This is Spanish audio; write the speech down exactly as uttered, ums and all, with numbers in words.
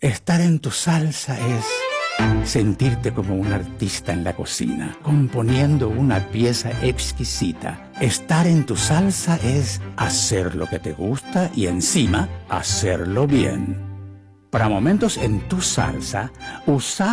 Estar en tu salsa es sentirte como un artista en la cocina, componiendo una pieza exquisita. Estar en tu salsa es hacer lo que te gusta y encima hacerlo bien. Para momentos en tu salsa, usa